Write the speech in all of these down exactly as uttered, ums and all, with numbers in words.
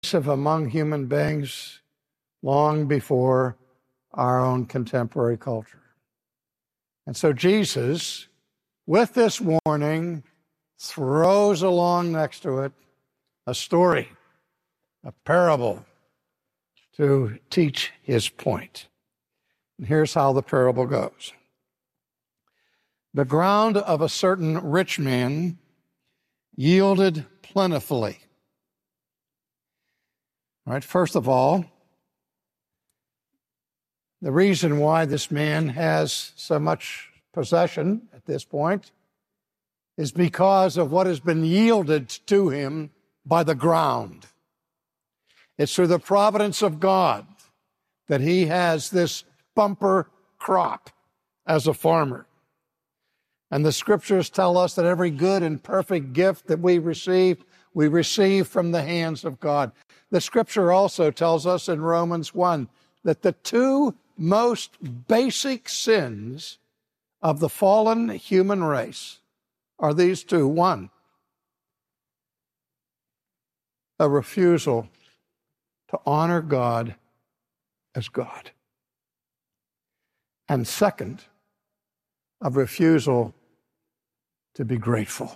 among human beings long before our own contemporary culture. And so Jesus, with this warning, throws along next to it a story, a parable, to teach his point. And here's how the parable goes. The ground of a certain rich man yielded plentifully. All right, first of all, the reason why this man has so much possession at this point is because of what has been yielded to him by the ground. It's through the providence of God that he has this bumper crop as a farmer. And the scriptures tell us that every good and perfect gift that we receive, we receive from the hands of God. The scripture also tells us in Romans one that the two most basic sins of the fallen human race are these two. One, a refusal to honor God as God. And second, a refusal to be grateful.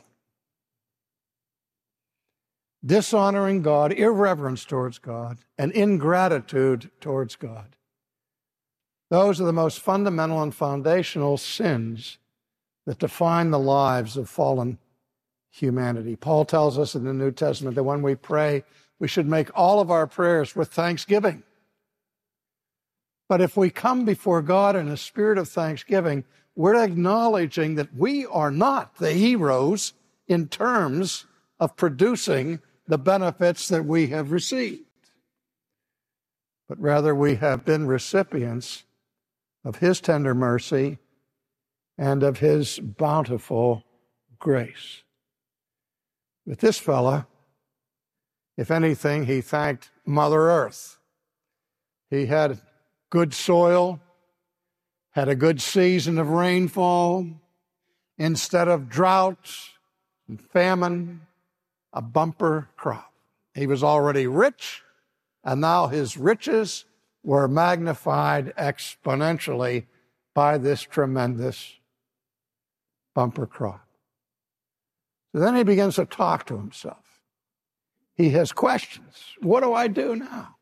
Dishonoring God, irreverence towards God, and ingratitude towards God. Those are the most fundamental and foundational sins that define the lives of fallen humanity. Paul tells us in the New Testament that when we pray, we should make all of our prayers with thanksgiving. But if we come before God in a spirit of thanksgiving, we're acknowledging that we are not the heroes in terms of producing the benefits that we have received, but rather we have been recipients of his tender mercy and of his bountiful grace. With this fella, if anything, he thanked Mother Earth. He had good soil, had a good season of rainfall, instead of drought and famine, a bumper crop. He was already rich, and now his riches were magnified exponentially by this tremendous bumper crop. So then he begins to talk to himself. He has questions. What do I do now?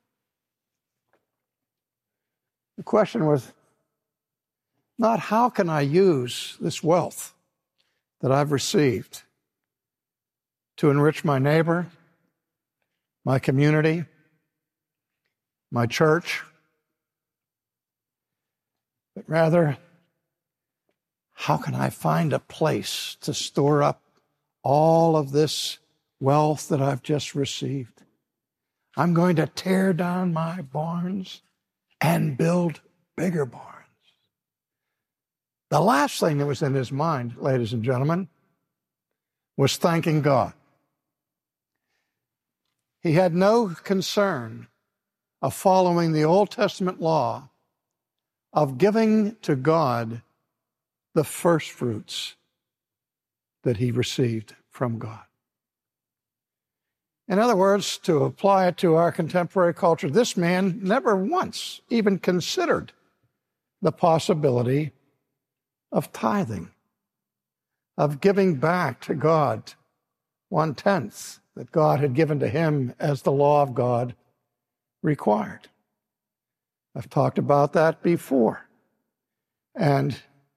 The question was not how can I use this wealth that I've received to enrich my neighbor, my community, my church, but rather, how can I find a place to store up all of this wealth that I've just received? I'm going to tear down my barns and build bigger barns. The last thing that was in his mind, ladies and gentlemen, was thanking God. He had no concern of following the Old Testament law of giving to God the first fruits that he received from God. In other words, to apply it to our contemporary culture, this man never once even considered the possibility of tithing, of giving back to God one-tenth that God had given to him as the law of God required. I've talked about that before. And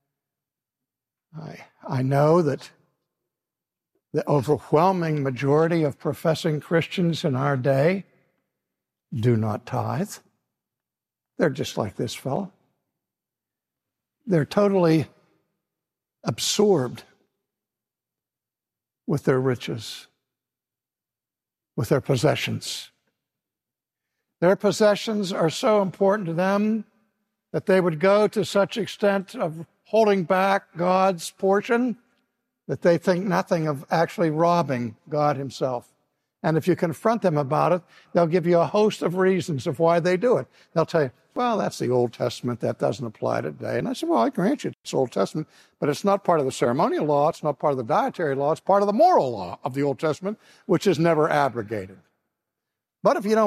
I, I know that the overwhelming majority of professing Christians in our day do not tithe. They're just like this fellow. They're totally absorbed with their riches, with their possessions. Their possessions are so important to them that they would go to such extent of holding back God's portion that they think nothing of actually robbing God himself. And if you confront them about it, they'll give you a host of reasons of why they do it. They'll tell you, well, that's the Old Testament. That doesn't apply today. And I said, well, I grant you it's Old Testament, but it's not part of the ceremonial law. It's not part of the dietary law. It's part of the moral law of the Old Testament, which is never abrogated. But if you don't